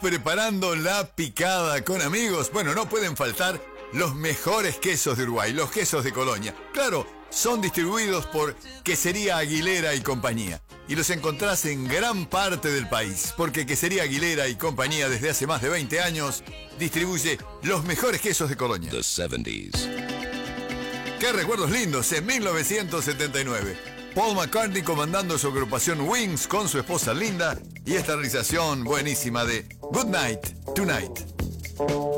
preparando la picada con amigos? Bueno, no pueden faltar los mejores quesos de Uruguay, los quesos de Colonia. Claro, son distribuidos por Quesería Aguilera y Compañía. Y los encontrás en gran parte del país, porque Quesería Aguilera y Compañía desde hace más de 20 años distribuye los mejores quesos de Colonia. The 70s. ¡Qué recuerdos lindos! En 1979, Paul McCartney comandando su agrupación Wings con su esposa Linda y esta realización buenísima de Good Night Tonight.